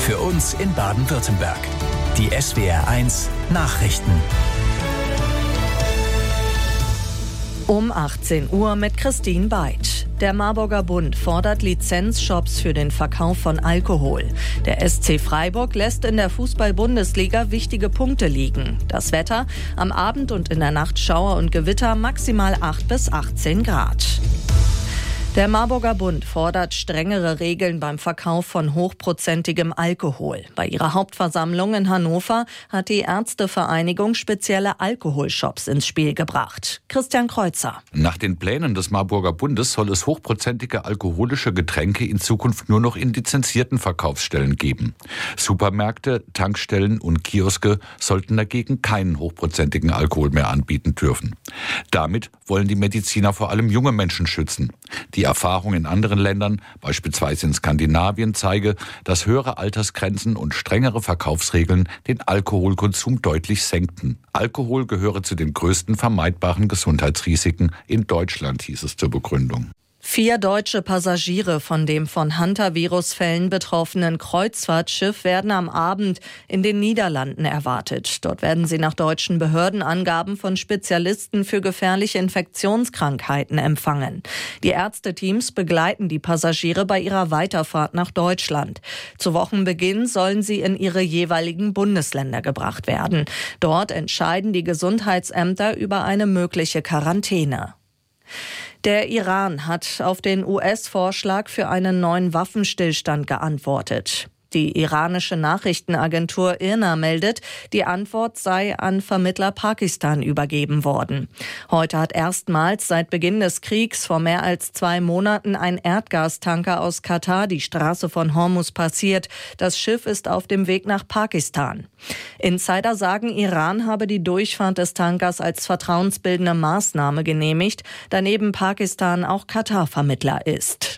Für uns in Baden-Württemberg. Die SWR1 Nachrichten. Um 18 Uhr mit Christine Beitsch. Der Marburger Bund fordert Lizenzshops für den Verkauf von Alkohol. Der SC Freiburg lässt in der Fußball-Bundesliga wichtige Punkte liegen. Das Wetter: am Abend und in der Nacht Schauer und Gewitter, maximal 8 bis 18 Grad. Der Marburger Bund fordert strengere Regeln beim Verkauf von hochprozentigem Alkohol. Bei ihrer Hauptversammlung in Hannover hat die Ärztevereinigung spezielle Alkoholshops ins Spiel gebracht. Christian Kreuzer. Nach den Plänen des Marburger Bundes soll es hochprozentige alkoholische Getränke in Zukunft nur noch in lizenzierten Verkaufsstellen geben. Supermärkte, Tankstellen und Kioske sollten dagegen keinen hochprozentigen Alkohol mehr anbieten dürfen. Damit wollen die Mediziner vor allem junge Menschen schützen. Die Erfahrung in anderen Ländern, beispielsweise in Skandinavien, zeige, dass höhere Altersgrenzen und strengere Verkaufsregeln den Alkoholkonsum deutlich senkten. Alkohol gehöre zu den größten vermeidbaren Gesundheitsrisiken in Deutschland, hieß es zur Begründung. 4 deutsche Passagiere von dem von Hantavirus-Fällen betroffenen Kreuzfahrtschiff werden am Abend in den Niederlanden erwartet. Dort werden sie nach deutschen Behördenangaben von Spezialisten für gefährliche Infektionskrankheiten empfangen. Die Ärzteteams begleiten die Passagiere bei ihrer Weiterfahrt nach Deutschland. Zu Wochenbeginn sollen sie in ihre jeweiligen Bundesländer gebracht werden. Dort entscheiden die Gesundheitsämter über eine mögliche Quarantäne. Der Iran hat auf den US-Vorschlag für einen neuen Waffenstillstand geantwortet. Die iranische Nachrichtenagentur IRNA meldet, die Antwort sei an Vermittler Pakistan übergeben worden. Heute hat erstmals seit Beginn des Kriegs vor mehr als 2 Monaten ein Erdgastanker aus Katar die Straße von Hormuz passiert. Das Schiff ist auf dem Weg nach Pakistan. Insider sagen, Iran habe die Durchfahrt des Tankers als vertrauensbildende Maßnahme genehmigt, da neben Pakistan auch Katar Vermittler ist.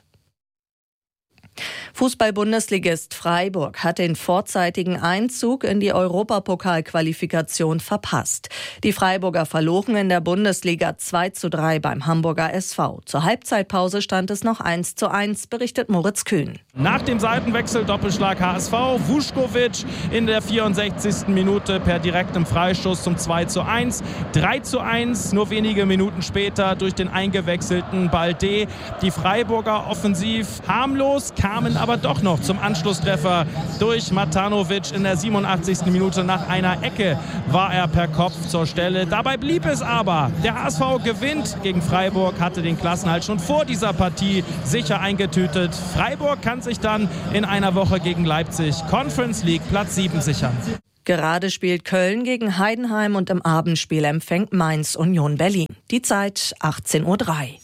Fußball-Bundesligist Freiburg hat den vorzeitigen Einzug in die Europapokalqualifikation verpasst. Die Freiburger verloren in der Bundesliga 2:3 beim Hamburger SV. Zur Halbzeitpause stand es noch 1:1, berichtet Moritz Kühn. Nach dem Seitenwechsel Doppelschlag HSV, Vuskovic in der 64. Minute per direktem Freistoß zum 2:1. 3:1 nur wenige Minuten später durch den eingewechselten Balde. Die Freiburger offensiv harmlos, kamen aber doch noch zum Anschlusstreffer durch Matanovic in der 87. Minute. Nach einer Ecke war er per Kopf zur Stelle. Dabei blieb es aber. Der HSV gewinnt gegen Freiburg, hatte den Klassenerhalt schon vor dieser Partie sicher eingetütet. Freiburg kann sich dann in einer Woche gegen Leipzig Conference League Platz 7 sichern. Gerade spielt Köln gegen Heidenheim und im Abendspiel empfängt Mainz Union Berlin. Die Zeit 18:03 Uhr.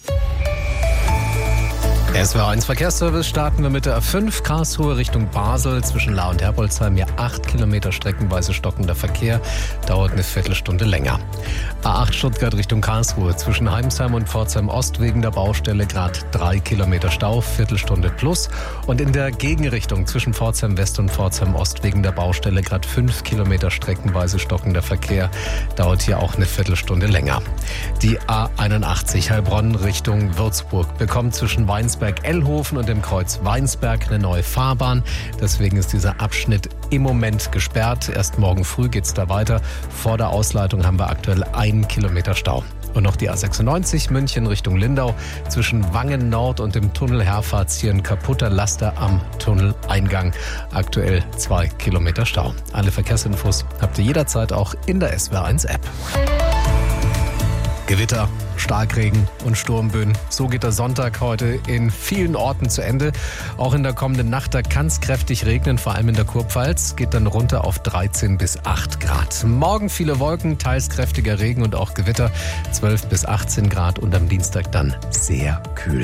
SWR1 Verkehrsservice starten wir mit der A5 Karlsruhe Richtung Basel. Zwischen Lahr und Herbolzheim hier 8 Kilometer streckenweise stockender Verkehr. Dauert eine Viertelstunde länger. A8 Stuttgart Richtung Karlsruhe. Zwischen Heimsheim und Pforzheim Ost wegen der Baustelle gerade 3 Kilometer Stau, Viertelstunde plus. Und in der Gegenrichtung zwischen Pforzheim West und Pforzheim Ost wegen der Baustelle gerade 5 Kilometer streckenweise stockender Verkehr. Dauert hier auch eine Viertelstunde länger. Die A81 Heilbronn Richtung Würzburg bekommt zwischen Weinsberg-Ellhofen und dem Kreuz Weinsberg eine neue Fahrbahn. Deswegen ist dieser Abschnitt im Moment gesperrt. Erst morgen früh geht's da weiter. Vor der Ausleitung haben wir aktuell 1 Kilometer Stau. Und noch die A96 München Richtung Lindau. Zwischen Wangen Nord und dem Tunnel Herfahrt hier ein kaputter Laster am Tunneleingang. Aktuell 2 Kilometer Stau. Alle Verkehrsinfos habt ihr jederzeit auch in der SWR1 App. Gewitter, Starkregen und Sturmböen. So geht der Sonntag heute in vielen Orten zu Ende. Auch in der kommenden Nacht, da kann es kräftig regnen, vor allem in der Kurpfalz. Geht dann runter auf 13 bis 8 Grad. Morgen viele Wolken, teils kräftiger Regen und auch Gewitter. 12 bis 18 Grad und am Dienstag dann sehr kühl.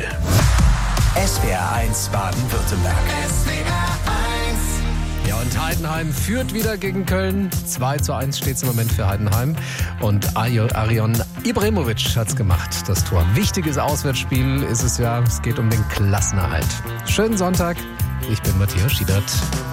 SWR1 Baden-Württemberg. Ja, und Heidenheim führt wieder gegen Köln. 2:1 steht es im Moment für Heidenheim. Und Arion Ibrahimovic hat's gemacht, das Tor. Wichtiges Auswärtsspiel ist es ja. Es geht um den Klassenerhalt. Schönen Sonntag. Ich bin Matthias Schiedert.